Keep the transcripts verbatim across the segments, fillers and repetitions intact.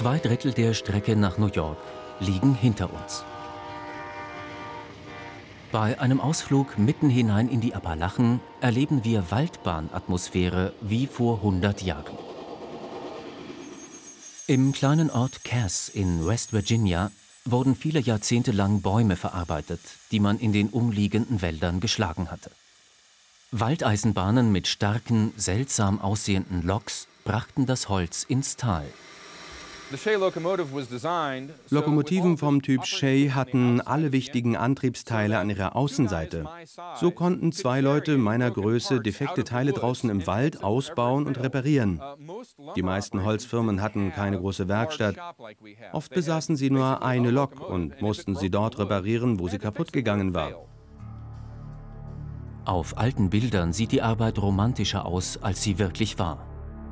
Zwei Drittel der Strecke nach New York liegen hinter uns. Bei einem Ausflug mitten hinein in die Appalachen erleben wir Waldbahnatmosphäre wie vor hundert Jahren. Im kleinen Ort Cass in West Virginia wurden viele Jahrzehnte lang Bäume verarbeitet, die man in den umliegenden Wäldern geschlagen hatte. Waldeisenbahnen mit starken, seltsam aussehenden Loks brachten das Holz ins Tal. Lokomotiven vom Typ Shay hatten alle wichtigen Antriebsteile an ihrer Außenseite. So konnten zwei Leute meiner Größe defekte Teile draußen im Wald ausbauen und reparieren. Die meisten Holzfirmen hatten keine große Werkstatt. Oft besaßen sie nur eine Lok und mussten sie dort reparieren, wo sie kaputt gegangen war. Auf alten Bildern sieht die Arbeit romantischer aus, als sie wirklich war.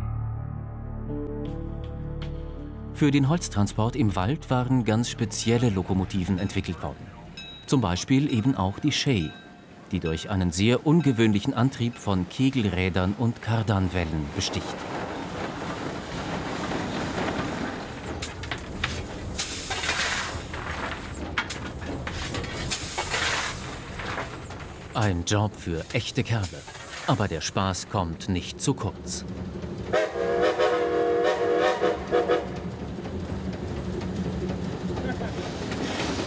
Für den Holztransport im Wald waren ganz spezielle Lokomotiven entwickelt worden. Zum Beispiel eben auch die Shay, die durch einen sehr ungewöhnlichen Antrieb von Kegelrädern und Kardanwellen besticht. Ein Job für echte Kerle. Aber der Spaß kommt nicht zu kurz.